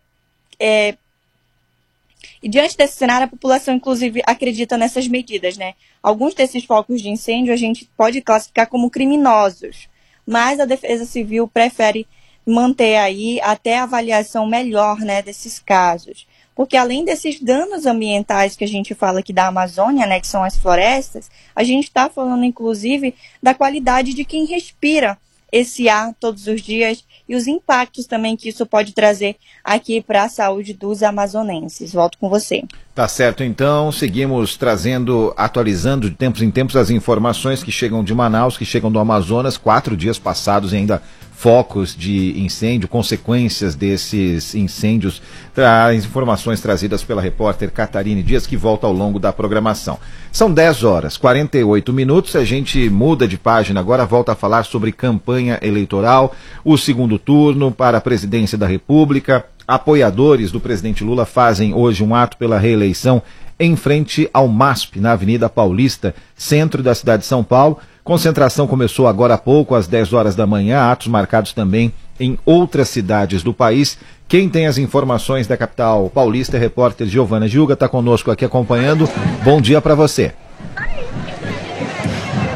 é, e diante desse cenário, a população, inclusive, acredita nessas medidas, né? Alguns desses focos de incêndio a gente pode classificar como criminosos, mas a Defesa Civil prefere manter aí até a avaliação melhor, né, desses casos. Porque além desses danos ambientais que a gente fala aqui da Amazônia, né, que são as florestas, a gente está falando, inclusive, da qualidade de quem respira esse ar todos os dias e os impactos também que isso pode trazer aqui para a saúde dos amazonenses. Volto com você. Tá certo, então, seguimos trazendo, atualizando de tempos em tempos as informações que chegam de Manaus, que chegam do Amazonas, quatro dias passados e ainda focos de incêndio, consequências desses incêndios, as informações trazidas pela repórter Catarine Dias, que volta ao longo da programação. São dez horas, quarenta e oito minutos, a gente muda de página agora, volta a falar sobre campanha eleitoral, o segundo turno para a presidência da República. Apoiadores do presidente Lula fazem hoje um ato pela reeleição em frente ao MASP, na Avenida Paulista, centro da cidade de São Paulo. Concentração começou agora há pouco, às dez horas da manhã, atos marcados também em outras cidades do país. Quem tem as informações da capital paulista é a repórter Giovana Gilga, está conosco aqui acompanhando. Bom dia para você.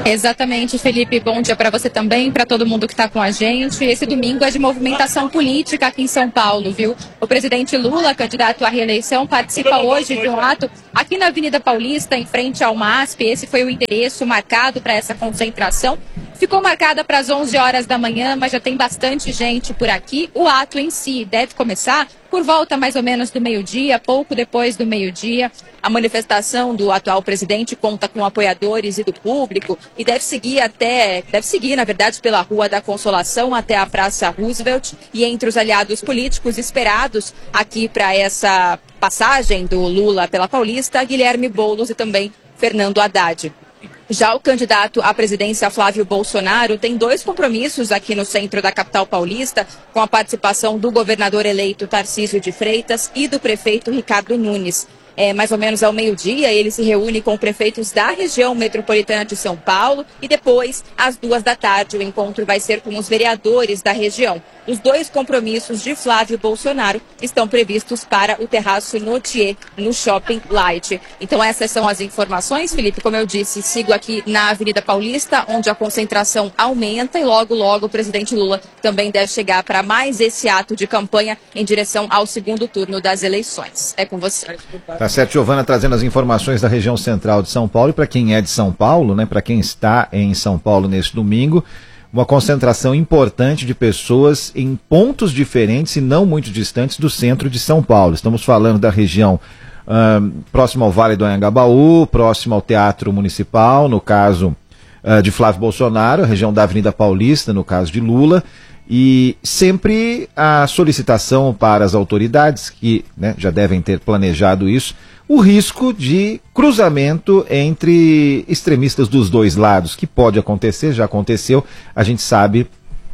Exatamente, Felipe. Bom dia para você também, para todo mundo que está com a gente. Esse domingo é de movimentação política aqui em São Paulo, viu? O presidente Lula, candidato à reeleição, participa hoje de um ato aqui na Avenida Paulista, em frente ao M A S P. Esse foi o endereço marcado para essa concentração. Ficou marcada para as onze horas da manhã, mas já tem bastante gente por aqui. O ato em si deve começar por volta mais ou menos do meio-dia, pouco depois do meio-dia. A manifestação do atual presidente conta com apoiadores e do público e deve seguir até, deve seguir, na verdade, pela Rua da Consolação até a Praça Roosevelt. E entre os aliados políticos esperados aqui para essa passagem do Lula pela Paulista, Guilherme Boulos e também Fernando Haddad. Já o candidato à presidência, Flávio Bolsonaro, tem dois compromissos aqui no centro da capital paulista, com a participação do governador eleito Tarcísio de Freitas e do prefeito Ricardo Nunes. É, mais ou menos ao meio-dia, ele se reúne com prefeitos da região metropolitana de São Paulo e depois, às duas da tarde, o encontro vai ser com os vereadores da região. Os dois compromissos de Flávio Bolsonaro estão previstos para o Terraço Notier, no Shopping Light. Então essas são as informações, Felipe. Como eu disse, sigo aqui na Avenida Paulista, onde a concentração aumenta e logo, logo o presidente Lula também deve chegar para mais esse ato de campanha em direção ao segundo turno das eleições. É com você. Tá certo, Giovana, trazendo as informações da região central de São Paulo. E para quem é de São Paulo, né, para quem está em São Paulo neste domingo, uma concentração importante de pessoas em pontos diferentes e não muito distantes do centro de São Paulo. Estamos falando da região uh, próxima ao Vale do Anhangabaú, próximo ao Teatro Municipal, no caso uh, de Flávio Bolsonaro, a região da Avenida Paulista, no caso de Lula, e sempre a solicitação para as autoridades, que né, já devem ter planejado isso, o risco de cruzamento entre extremistas dos dois lados, que pode acontecer, já aconteceu, a gente sabe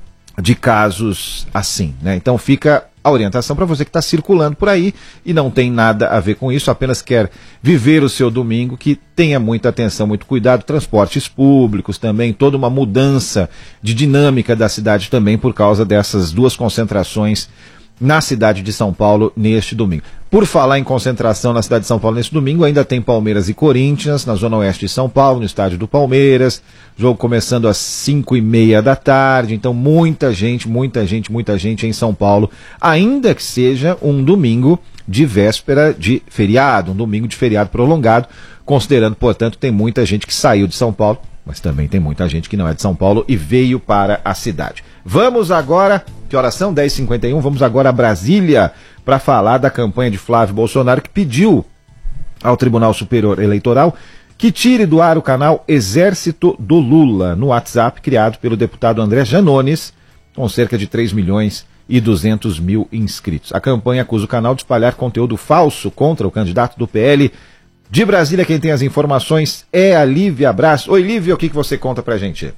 de casos assim, né? Então fica a orientação para você que está circulando por aí e não tem nada a ver com isso, apenas quer viver o seu domingo, que tenha muita atenção, muito cuidado, transportes públicos também, toda uma mudança de dinâmica da cidade também por causa dessas duas concentrações na cidade de São Paulo neste domingo. Por falar em concentração na cidade de São Paulo neste domingo, ainda tem Palmeiras e Corinthians na zona oeste de São Paulo, no estádio do Palmeiras, jogo começando às cinco e meia da tarde, então muita gente, muita gente, muita gente em São Paulo, ainda que seja um domingo de véspera de feriado, um domingo de feriado prolongado, considerando, portanto, tem muita gente que saiu de São Paulo, mas também tem muita gente que não é de São Paulo e veio para a cidade. Vamos agora, que horas são? dez e cinquenta e um, vamos agora a Brasília para falar da campanha de Flávio Bolsonaro, que pediu ao Tribunal Superior Eleitoral que tire do ar o canal Exército do Lula, no WhatsApp, criado pelo deputado André Janones, com cerca de três milhões e duzentos mil inscritos. A campanha acusa o canal de espalhar conteúdo falso contra o candidato do P L. De Brasília, quem tem as informações é a Lívia Braz. Oi, Lívia, o que, que você conta pra gente?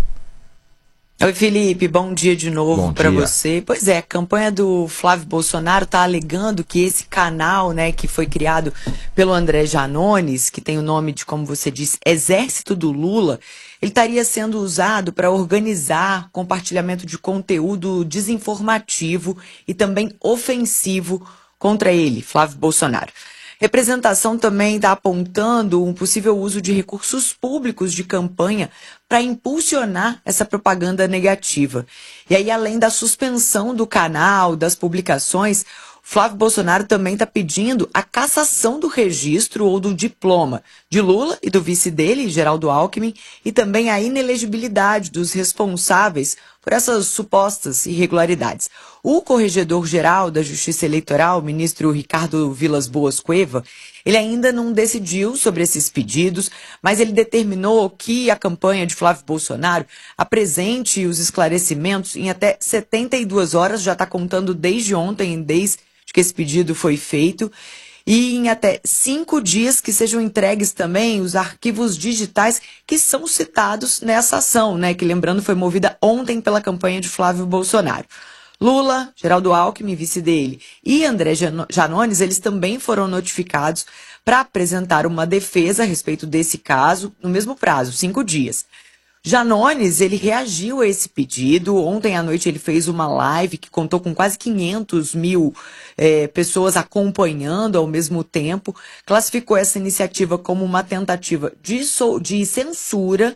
Oi, Felipe, bom dia de novo para você. Pois é, a campanha do Flávio Bolsonaro está alegando que esse canal, né, que foi criado pelo André Janones, que tem o nome de, como você disse, Exército do Lula, ele estaria sendo usado para organizar compartilhamento de conteúdo desinformativo e também ofensivo contra ele, Flávio Bolsonaro. Representação também está apontando um possível uso de recursos públicos de campanha para impulsionar essa propaganda negativa. E aí, além da suspensão do canal, das publicações, Flávio Bolsonaro também está pedindo a cassação do registro ou do diploma de Lula e do vice dele, Geraldo Alckmin, e também a inelegibilidade dos responsáveis por essas supostas irregularidades. O corregedor-geral da Justiça Eleitoral, o ministro Ricardo Vilas Boas Cueva, ele ainda não decidiu sobre esses pedidos, mas ele determinou que a campanha de Flávio Bolsonaro apresente os esclarecimentos em até setenta e duas horas, já está contando desde ontem, desde que esse pedido foi feito, e em até cinco dias que sejam entregues também os arquivos digitais que são citados nessa ação, né, que lembrando foi movida ontem pela campanha de Flávio Bolsonaro. Lula, Geraldo Alckmin, vice dele, e André Janones, eles também foram notificados para apresentar uma defesa a respeito desse caso no mesmo prazo, cinco dias. Janones, ele reagiu a esse pedido. Ontem à noite ele fez uma live que contou com quase quinhentas mil é, pessoas acompanhando ao mesmo tempo. Classificou essa iniciativa como uma tentativa de, so- de censura e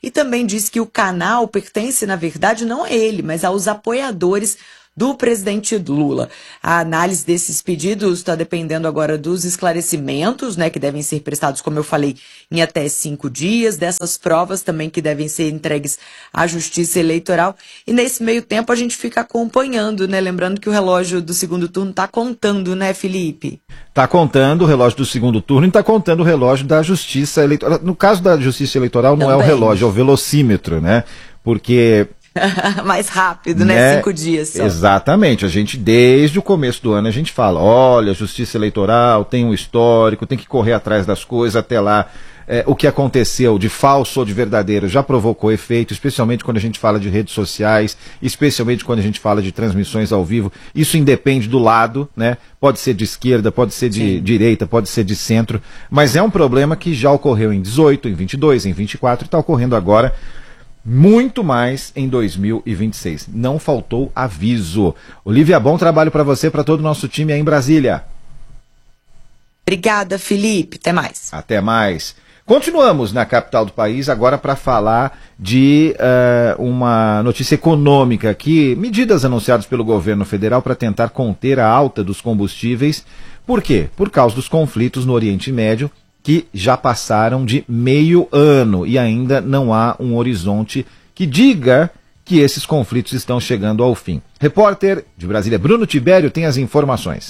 e também disse que o canal pertence, na verdade, não a ele, mas aos apoiadores do presidente Lula. A análise desses pedidos está dependendo agora dos esclarecimentos, né, que devem ser prestados, como eu falei, em até cinco dias, dessas provas também que devem ser entregues à Justiça Eleitoral. E nesse meio tempo a gente fica acompanhando, né, lembrando que o relógio do segundo turno está contando, né, Felipe? Está contando o relógio do segundo turno e está contando o relógio da Justiça Eleitoral. No caso da Justiça Eleitoral não também é o relógio, é o velocímetro, né? Porque... mais rápido, né? né? Cinco dias só. Exatamente. A gente, desde o começo do ano, a gente fala, olha, a Justiça Eleitoral tem um histórico, tem que correr atrás das coisas até lá. É, o que aconteceu de falso ou de verdadeiro já provocou efeito, especialmente quando a gente fala de redes sociais, especialmente quando a gente fala de transmissões ao vivo. Isso independe do lado, né? Pode ser de esquerda, pode ser de Sim. direita, pode ser de centro, mas é um problema que já ocorreu em dezoito, em vinte e dois, em vinte e quatro e está ocorrendo agora muito mais em dois mil e vinte e seis. Não faltou aviso. Olivia, bom trabalho para você, para todo o nosso time aí em Brasília. Obrigada, Felipe. Até mais. Até mais. Continuamos na capital do país agora para falar de uh, uma notícia econômica aqui, medidas anunciadas pelo governo federal para tentar conter a alta dos combustíveis. Por quê? Por causa dos conflitos no Oriente Médio, que já passaram de meio ano e ainda não há um horizonte que diga que esses conflitos estão chegando ao fim. Repórter de Brasília, Bruno Tibério, tem as informações.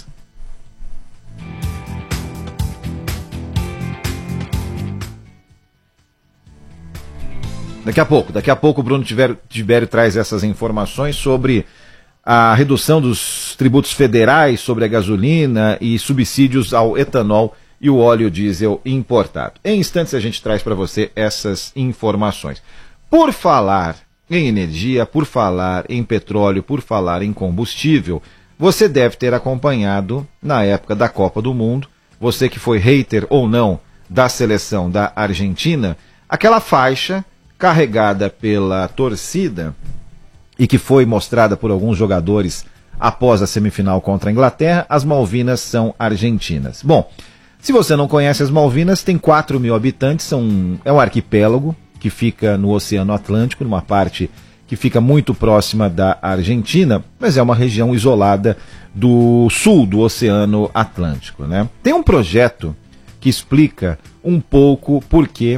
Daqui a pouco, daqui a pouco o Bruno Tibério, Tibério traz essas informações sobre a redução dos tributos federais sobre a gasolina e subsídios ao etanol e o óleo diesel importado. Em instantes a gente traz para você essas informações. Por falar em energia, por falar em petróleo, por falar em combustível, você deve ter acompanhado na época da Copa do Mundo, você que foi hater ou não da seleção da Argentina, aquela faixa carregada pela torcida e que foi mostrada por alguns jogadores após a semifinal contra a Inglaterra, as Malvinas são argentinas. Bom, se você não conhece as Malvinas, tem quatro mil habitantes, são, é um arquipélago que fica no Oceano Atlântico, numa parte que fica muito próxima da Argentina, mas é uma região isolada do sul do Oceano Atlântico, né? Tem um projeto que explica um pouco por que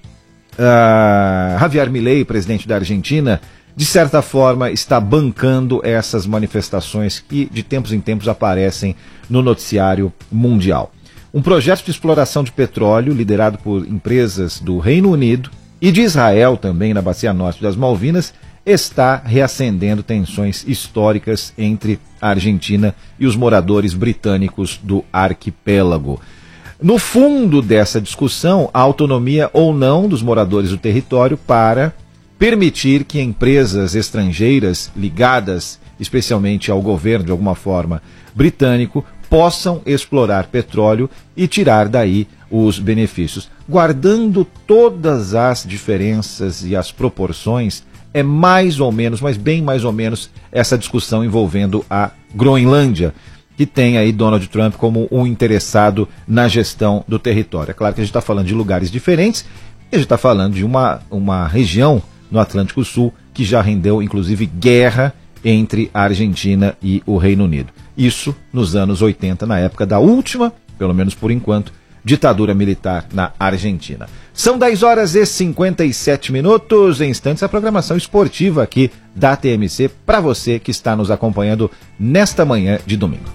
uh, Javier Milei, presidente da Argentina, de certa forma está bancando essas manifestações que de tempos em tempos aparecem no noticiário mundial. Um projeto de exploração de petróleo liderado por empresas do Reino Unido e de Israel também na Bacia Norte das Malvinas está reacendendo tensões históricas entre a Argentina e os moradores britânicos do arquipélago. No fundo dessa discussão, a autonomia ou não dos moradores do território para permitir que empresas estrangeiras ligadas especialmente ao governo de alguma forma britânico possam explorar petróleo e tirar daí os benefícios. Guardando todas as diferenças e as proporções, é mais ou menos, mas bem mais ou menos, essa discussão envolvendo a Groenlândia, que tem aí Donald Trump como um interessado na gestão do território. É claro que a gente está falando de lugares diferentes, e a gente está falando de uma, uma região no Atlântico Sul que já rendeu, inclusive, guerra entre a Argentina e o Reino Unido. Isso nos anos oitenta, na época da última, pelo menos por enquanto, ditadura militar na Argentina. São dez horas e cinquenta e sete minutos, em instantes a programação esportiva aqui da T M C, para você que está nos acompanhando nesta manhã de domingo.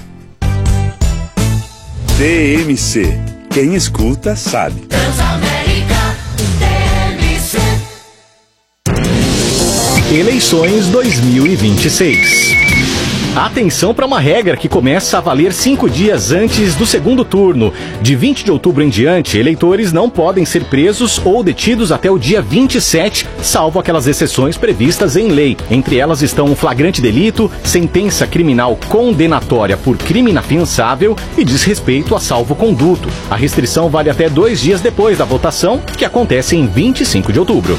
T M C, quem escuta sabe. Eleições dois mil e vinte e seis. Atenção para uma regra que começa a valer cinco dias antes do segundo turno. De vinte de outubro em diante, eleitores não podem ser presos ou detidos até o dia vinte e sete, salvo aquelas exceções previstas em lei. Entre elas estão um flagrante delito, sentença criminal condenatória por crime inafiançável e desrespeito a salvo-conduto. A restrição vale até dois dias depois da votação, que acontece em vinte e cinco de outubro.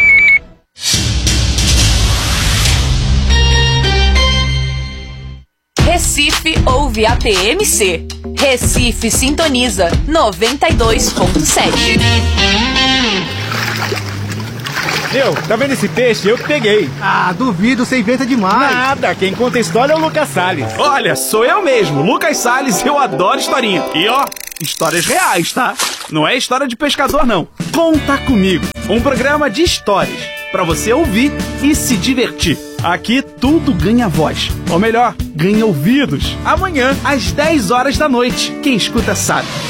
Recife ouve a T M C. Recife sintoniza noventa e dois ponto sete. Meu, tá vendo esse peixe? Eu que peguei. Ah, duvido, você inventa demais. Nada, quem conta a história é o Lucas Salles. Olha, sou eu mesmo, Lucas Salles, eu adoro historinha. E ó, histórias reais, tá? Não é história de pescador, não. Conta Comigo, um programa de histórias, pra você ouvir e se divertir. Aqui tudo ganha voz, ou melhor, ganha ouvidos. Amanhã, às dez horas da noite. Quem escuta sabe.